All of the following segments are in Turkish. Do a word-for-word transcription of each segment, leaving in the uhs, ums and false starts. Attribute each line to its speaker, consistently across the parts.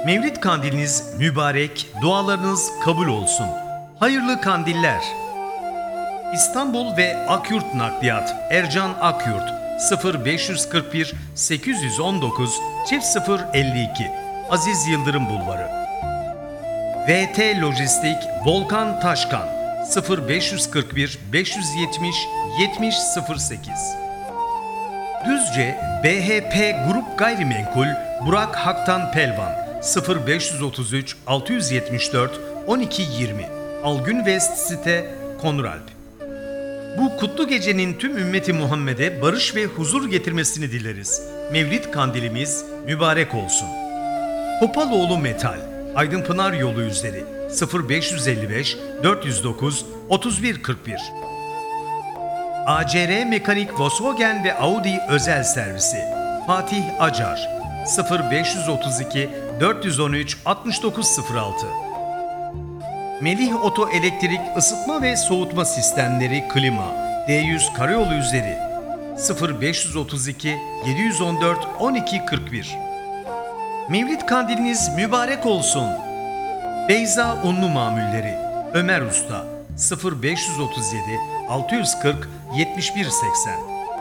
Speaker 1: Mevlid kandiliniz mübarek, dualarınız kabul olsun. Hayırlı kandiller. İstanbul ve Akyurt Nakliyat Ercan Akyurt sıfır beş kırk bir sekiz yüz on dokuz sıfır elli iki Aziz Yıldırım Bulvarı. V T Lojistik Volkan Taşkan sıfır beş kırk bir beş yüz yetmiş yetmiş sıfır sekiz. Düzce B H P Grup Gayrimenkul Burak Haktan Pelvan sıfır beş otuz üç altı yüz yetmiş dört on iki yirmi Algün West Site Konuralp. Bu kutlu gecenin tüm ümmeti Muhammed'e barış ve huzur getirmesini dileriz. Mevlid kandilimiz mübarek olsun. Topaloğlu Metal Aydınpınar Yolu üzeri sıfır beş elli beş dört yüz dokuz otuz bir kırk bir. A C R Mekanik Volkswagen ve Audi Özel Servisi Fatih Acar sıfır beş otuz iki dört yüz on üç altmış dokuz sıfır altı. Melih Oto Elektrik Isıtma ve Soğutma Sistemleri Klima D yüz Karayolu üzeri sıfır beş otuz iki yedi yüz on dört on iki kırk bir. Mevlid kandiliniz mübarek olsun. Beyza Unlu Mamulleri Ömer Usta sıfır beş otuz yedi altı yüz kırk yetmiş bir seksen.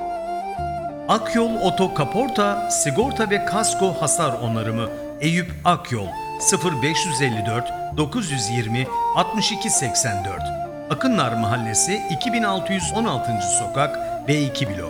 Speaker 1: Akyol Oto Kaporta Sigorta ve Kasko Hasar Onarımı Eyüp Akyol sıfır beş elli dört dokuz yüz yirmi altmış iki seksen dört. Akınlar Mahallesi iki bin altı yüz on altıncı Sokak B iki Blok.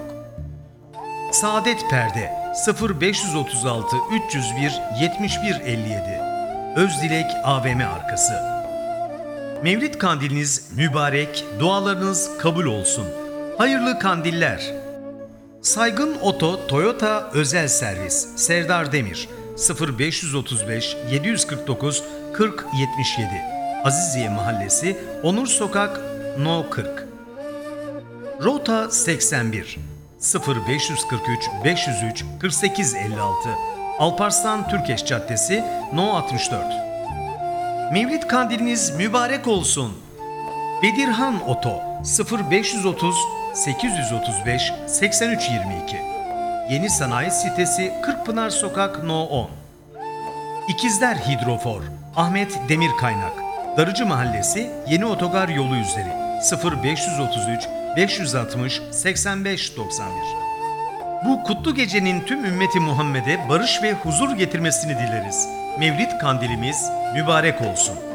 Speaker 1: Saadet Perde sıfır beş otuz altı üç yüz bir yetmiş bir elli yedi. Özdilek A V M arkası. Mevlid kandiliniz mübarek, dualarınız kabul olsun. Hayırlı kandiller. Saygın Oto Toyota Özel Servis Serdar Demir sıfır beş otuz beş yedi yüz kırk dokuz kırk yetmiş yedi Aziziye Mahallesi Onur Sokak No kırk. Rota seksen bir sıfır beş kırk üç beş yüz üç kırk sekiz elli altı Alparslan Türkeş Caddesi No altmış dört. Mevlid kandiliniz mübarek olsun. Bedirhan Oto sıfır beş otuz sekiz yüz otuz beş seksen üç yirmi iki. Yeni Sanayi Sitesi Kırkpınar Sokak No on. İkizler Hidrofor Ahmet Demir Kaynak Darıcı Mahallesi Yeni Otogar Yolu üzeri sıfır beş otuz üç beş yüz altmış seksen beş doksan bir. Bu kutlu gecenin tüm ümmeti Muhammed'e barış ve huzur getirmesini dileriz. Mevlid kandilimiz mübarek olsun.